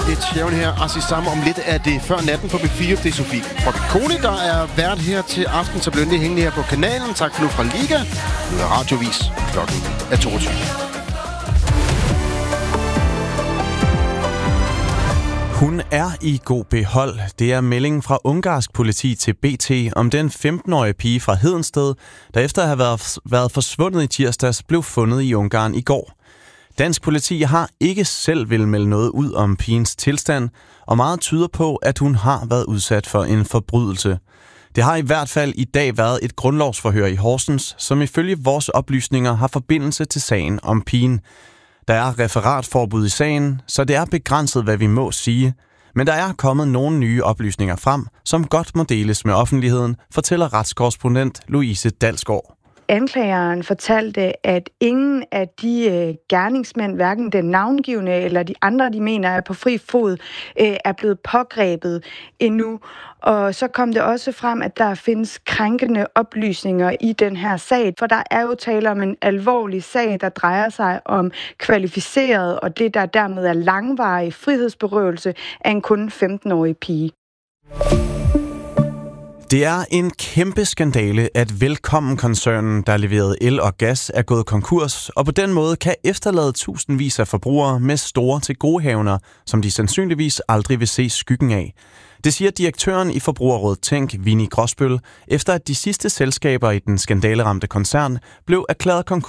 Det er Tjævn her, og sig sammen om lidt af det før natten på B4. Det er Sofie Koni, der er vært her til aften, så bliver det hængende her på kanalen. Tak for nu fra Liga. Nu er Radiovis. Klokken er 22. Hun er i god behold. Det er meldingen fra ungarsk politi til BT om den 15-årige pige fra Hedensted, der efter at have været forsvundet i tirsdags, blev fundet i Ungarn i går. Dansk politi har ikke selv vil melde noget ud om pigens tilstand, og meget tyder på, at hun har været udsat for en forbrydelse. Det har i hvert fald i dag været et grundlovsforhør i Horsens, som ifølge vores oplysninger har forbindelse til sagen om pigen. Der er referatforbud i sagen, så det er begrænset, hvad vi må sige. Men der er kommet nogle nye oplysninger frem, som godt må deles med offentligheden, fortæller retskorrespondent Louise Dalsgaard. Anklageren fortalte, at ingen af de gerningsmænd, hverken den navngivne eller de andre, de mener er på fri fod, er blevet pågrebet endnu. Og så kom det også frem, at der findes krænkende oplysninger i den her sag, for der er jo tale om en alvorlig sag, der drejer sig om kvalificeret, og det der dermed er langvarig frihedsberøvelse af en kun 15-årig pige. Det er en kæmpe skandale, at Velkommen-koncernen, der leverede el og gas, er gået konkurs, og på den måde kan efterlade tusindvis af forbrugere med store tilgodehavender, som de sandsynligvis aldrig vil se skyggen af. Det siger direktøren i Forbrugerrådet Tænk, Vinnie Gråsbøl, efter at de sidste selskaber i den skandaleramte koncern blev erklæret konkurs.